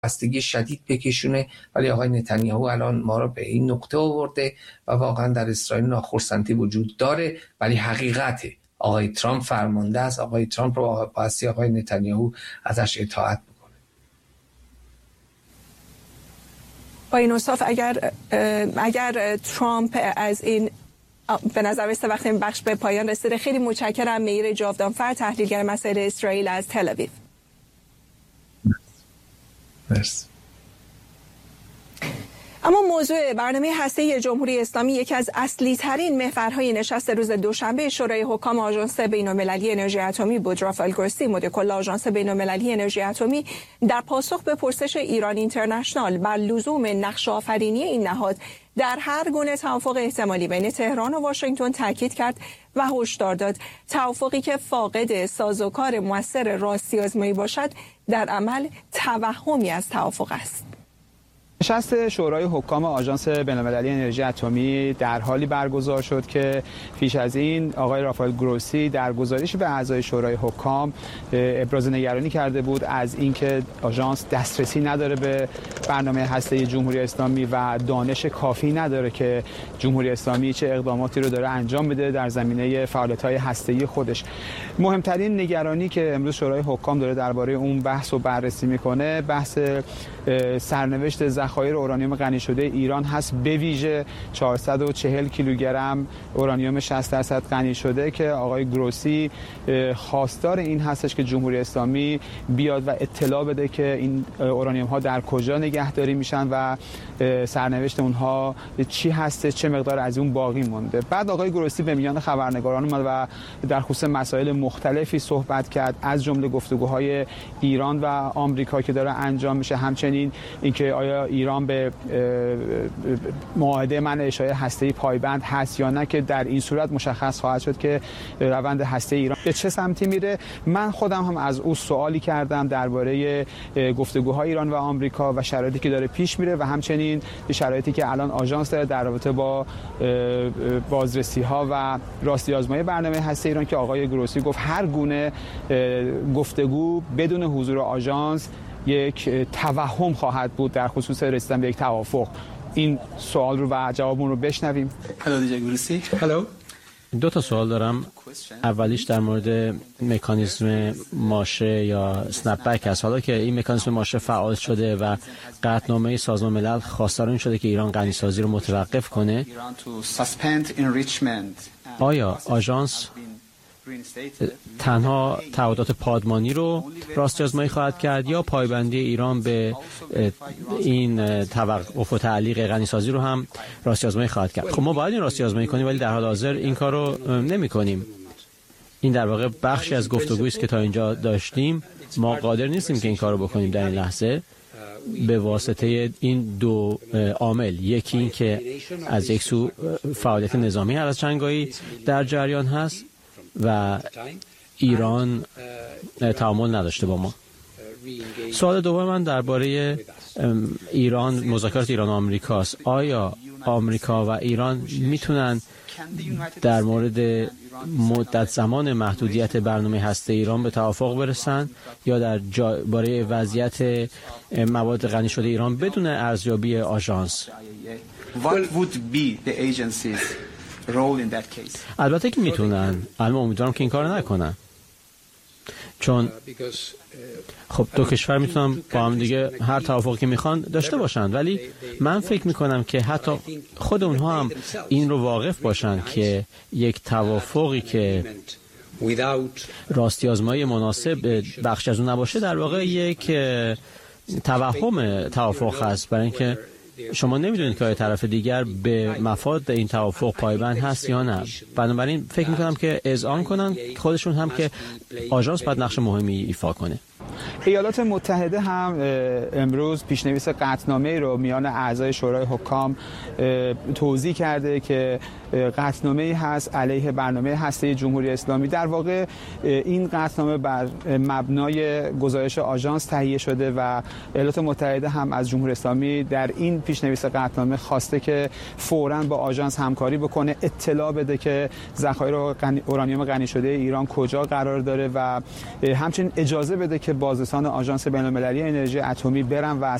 بستگی شدید بکشونه، ولی آقای نتانیاهو الان ما رو به این نقطه آورده و واقعا در اسرائیل ناخرسندی وجود داره، ولی حقیقته. آقای ترامپ فرمانده است، آقای ترامپ رو بایستی آقای نتانیاهو ازش اطاعت بکنه. با این اوصاف اگر ترامپ از این به نظر میاد وقتی این بخش به پایان رسیده. خیلی متشکرم. میر جاودانفر، تحلیلگر مسائل اسرائیل از تل آویو. مرسی. اما موضوع برنامه هسته‌ای جمهوری اسلامی یکی از اصلی ترین محورهای نشست روز دوشنبه شورای حکام آژانس بین‌المللی انرژی اتمی بود. رافائل گروسی، مدیر کل آژانس بین‌المللی انرژی اتمی، در پاسخ به پرسش ایران اینترنشنال بر لزوم نقش آفرینی این نهاد در هر گونه توافق احتمالی بین تهران و واشنگتن تاکید کرد و هشدار داد توافقی که فاقد سازوکار مؤثر راستی آزمایی باشد در عمل توهمی از توافق است. نشست شورای حکام آژانس بین‌المللی انرژی اتمی در حالی برگزار شد که پیش از این آقای رافائل گروسی در گزارشی به اعضای شورای حکام ابراز نگرانی کرده بود از اینکه آژانس دسترسی نداره به برنامه هسته‌ای جمهوری اسلامی و دانش کافی نداره که جمهوری اسلامی چه اقداماتی رو داره انجام بده در زمینه فعالیت‌های هسته‌ای خودش. مهمترین نگرانی که امروز شورای حکام داره درباره اون بحث رو بررسی میکنه بحث سرنوشت ذخایر اورانیوم غنی شده ایران هست، به ویژه 440 کیلوگرم اورانیوم 60% غنی شده که آقای گروسی خواستار این هستش که جمهوری اسلامی بیاد و اطلاع بده که این اورانیوم ها در کجا نگهداری میشن و سرنوشت اونها چی هسته، چه مقدار از اون باقی مونده. بعد آقای گروسی به میان خبرنگاران اومد و در خصوص مسائل مختلفی صحبت کرد، از جمله گفتگوهای ایران و آمریکا که داره انجام میشه، همچنین اینکه آیا ایران به معاهده منع اشعاع هسته‌ای پایبند هست یا نه، که در این صورت مشخص خواهد شد که روند هسته‌ای ایران به چه سمتی میره. من خودم هم از او سوالی کردم درباره گفتگوهای ایران و آمریکا و شرایطی که داره پیش میره و همچنین شرایطی که الان آژانس داره در رابطه با بازرسی‌ها و راستی آزمایی برنامه هسته‌ای ایران، که آقای گروسی گفت هر گونه گفتگو بدون حضور آژانس یک توهم خواهد بود در خصوص رسیدن به یک توافق. این سوال رو و جوابمون رو بشنویم. هلو. دو تا سوال دارم. اولیش در مورد مکانیزم ماشه یا اسنپ بک است. حالا که این مکانیزم ماشه فعال شده و قطعنامه سازمان ملل خواستار این شده که ایران غنیسازی رو متوقف کنه، آیا آژانس تنها تعهدات پادمانی رو راستی آزمایی خواهد کرد یا پایبندی ایران به این توقف و تعلیق غنیسازی رو هم راستی آزمایی خواهد کرد؟ خب ما باید این راستی آزمایی کنیم، ولی در حال حاضر این کار رو نمی کنیم. این در واقع بخشی از گفتگویی است که تا اینجا داشتیم. ما قادر نیستیم که این کار رو بکنیم در این لحظه به واسطه این دو عامل. یکی این که از یک سو فعالیت نظامی هر از چنگایی در جریان هست و ایران تعامل نداشته با ما. سوال دوم من درباره ایران، مذاکرات ایران و آمریکاست. آیا آمریکا و ایران میتونن در مورد مدت زمان محدودیت برنامه هسته ایران به توافق برسن یا درباره وضعیت مواد غنی شده ایران بدون ارزیابی آژانس؟ البته که میتونن، اما امیدوارم که این کار نکنن، چون خب دو کشور میتونن با هم دیگه هر توافقی که میخوان داشته باشن، ولی من فکر میکنم که حتی خود اونها هم این رو واقف باشن که یک توافقی که راستی آزمایی مناسب بخش از اون نباشه در واقع یک توهم توافق هست، برای اینکه شما نمیدونید که طرف دیگر به مفاد این توافق پایبند هست یا نه. بنابراین فکر میکنم که اذعان کنن خودشون هم که آژانس باید نقش مهمی ایفا کنه. ایالات متحده هم امروز پیشنویس قطعنامه‌ای رو میان اعضای شورای حکام توضیح کرده که قطعنامه‌ای هست علیه برنامه هسته‌ای جمهوری اسلامی. در واقع این قطعنامه بر مبنای گزارش آژانس تهیه شده و ایالات متحده هم از جمهوری اسلامی در این پیشنویس قطعنامه خواسته که فوراً با آژانس همکاری بکنه، اطلاع بده که ذخایر اورانیوم غنی شده ایران کجا قرار داره و همچنین اجازه بده که با بازرسان آژانس بین‌المللی انرژی اتمی برن و